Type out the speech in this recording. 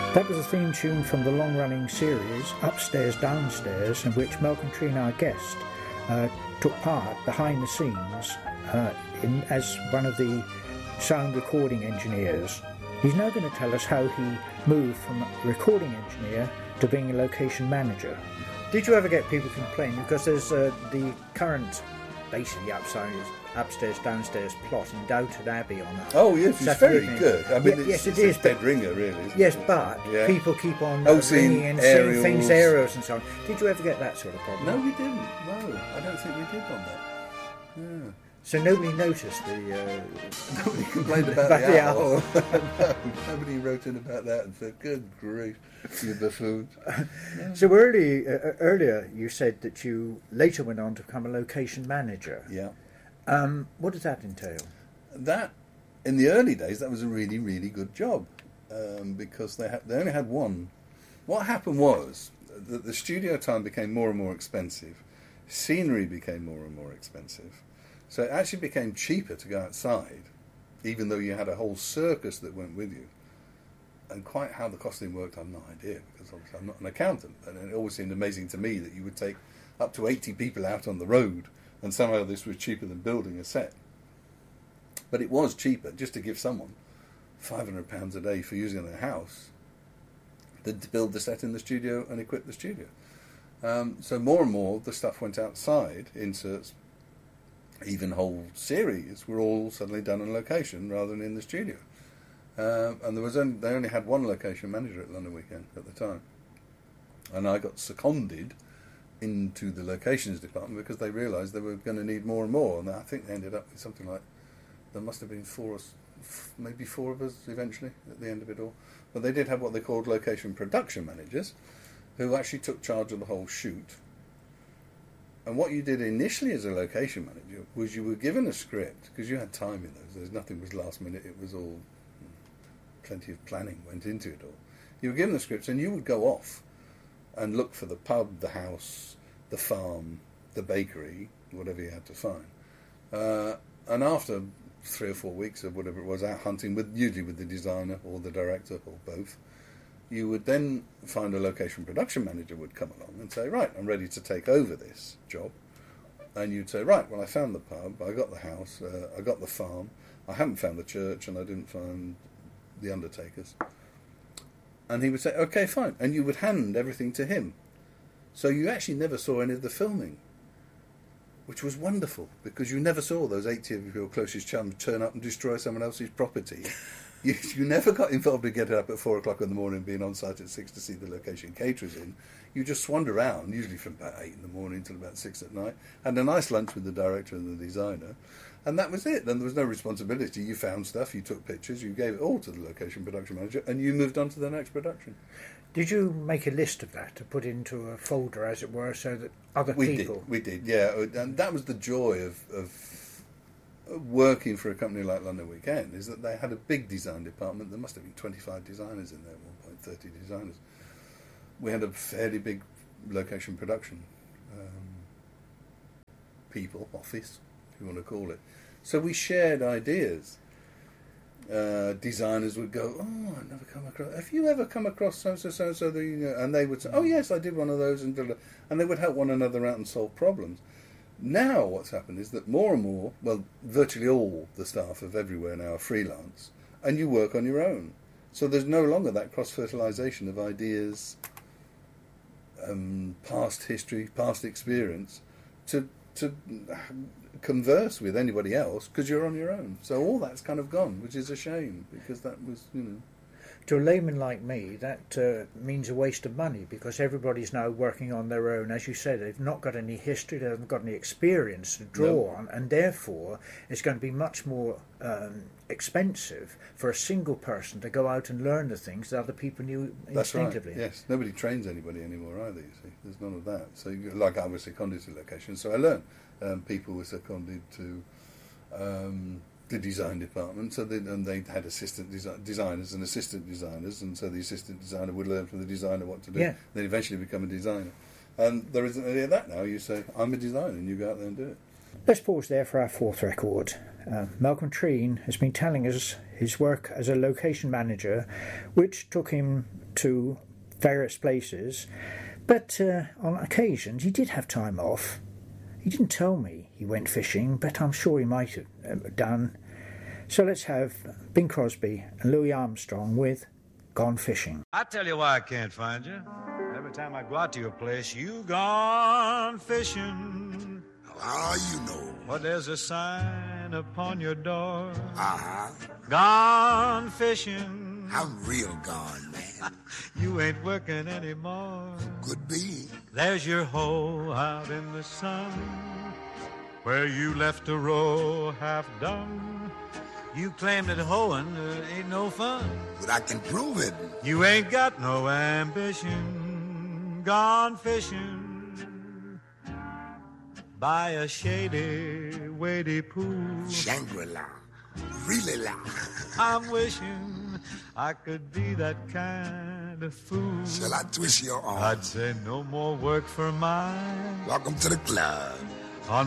That was a theme tune from the long-running series Upstairs Downstairs, in which Malcolm Treen, our guest, took part behind the scenes as one of the sound recording engineers. He's now going to tell us how he moved from recording engineer to being a location manager. Did you ever get people complaining? Because there's the current, basically upstairs downstairs plot in Downton Abbey on that. Oh yes, it's very good. I mean, yes, it's it is. a dead ringer, really. Isn't Yes, it? but Yeah. people keep on seeing ringing and saying aerials. things, aerials and so on. Did you ever get that sort of problem? No, we didn't. No, I don't think we did on that. Yeah. So nobody noticed the... Nobody complained about the owl. No, nobody wrote in about that and said, "Good grief, you buffoons." No. So earlier you said that you later went on to become a location manager. Yeah. What does that entail? That, in the early days, that was a really, really good job because they only had one. What happened was that the studio time became more and more expensive. Scenery became more and more expensive. So it actually became cheaper to go outside, even though you had a whole circus that went with you. And quite how the costing worked, I've no idea, because obviously I'm not an accountant. And it always seemed amazing to me that you would take up to 80 people out on the road, and somehow this was cheaper than building a set. But it was cheaper just to give someone £500 a day for using their house than to build the set in the studio and equip the studio. So more and more the stuff went outside. Inserts, even whole series, were all suddenly done on location rather than in the studio. And they only had one location manager at London Weekend at the time. And I got seconded into the locations department because they realised they were going to need more and more. And I think they ended up with something like, there must have been maybe four of us eventually at the end of it all. But they did have what they called location production managers, who actually took charge of the whole shoot. And what you did initially as a location manager was you were given a script, because you had time in those days, nothing was last minute, it was all, plenty of planning went into it all. You were given the scripts and you would go off and look for the pub, the house, the farm, the bakery, whatever you had to find. And after 3 or 4 weeks of whatever it was, out hunting, usually with the designer or the director or both, you would then find a location production manager would come along and say, "Right, I'm ready to take over this job." And you'd say, "Right, well, I found the pub, I got the house, I got the farm, I haven't found the church, and I didn't find the undertakers." And he would say, "Okay, fine." And you would hand everything to him. So you actually never saw any of the filming, which was wonderful, because you never saw those 80 of your closest chums turn up and destroy someone else's property. You never got involved in getting up at 4 o'clock in the morning and being on site at 6 to see the location caterers in. You just swanned around, usually from about 8 in the morning till about 6 at night, had a nice lunch with the director and the designer, and that was it. Then there was no responsibility. You found stuff, you took pictures, you gave it all to the location production manager, and you moved on to the next production. Did you make a list of that to put into a folder, as it were, so that other people... We did, yeah. And that was the joy of working for a company like London Weekend, is that they had a big design department. There must have been 25 designers in there at one point, 30 designers. We had a fairly big location production office, if you want to call it. So we shared ideas. Designers would go, "Oh, I've never come across. Have you ever come across so-and-so? And they would say, "Oh, yes, I did one of those." And they would help one another out and solve problems. Now what's happened is that more and more, well, virtually all the staff of everywhere now are freelance, and you work on your own. So there's no longer that cross-fertilisation of ideas, past history, past experience, to converse with anybody else, because you're on your own. So all that's kind of gone, which is a shame, because that was, To a layman like me, that means a waste of money, because everybody's now working on their own. As you said, they've not got any history, they haven't got any experience to draw on, and therefore it's going to be much more expensive for a single person to go out and learn the things that other people knew instinctively. That's right, yes. Nobody trains anybody anymore either, you see. There's none of that. So, like I was seconded to locations, so I learned. People were seconded to... the design department, so they had assistant designers and assistant designers, and so the assistant designer would learn from the designer what to do. Yeah. Then eventually become a designer. And there isn't any of that now. You say, "I'm a designer," and you go out there and do it. Let's pause there for our fourth record. Malcolm Treen has been telling us his work as a location manager, which took him to various places, but on occasions he did have time off. He didn't tell me he went fishing, but I'm sure he might have done. So let's have Bing Crosby and Louis Armstrong with Gone Fishing. I tell you why I can't find you. Every time I go out to your place, you gone fishing. How you know? Well, there's a sign upon your door. Uh-huh. Gone fishing. I'm real gone, man. You ain't working anymore. Could be. There's your hoe out in the sun, where you left a row half done. You claim that hoeing ain't no fun, But I can prove it. you ain't got no ambition. Gone fishing by a shady, wadey pool. Shangri-La. Really la. I'm wishing I could be that kind of fool. Shall I twist your arm? I'd say no more work for mine. Welcome to the club.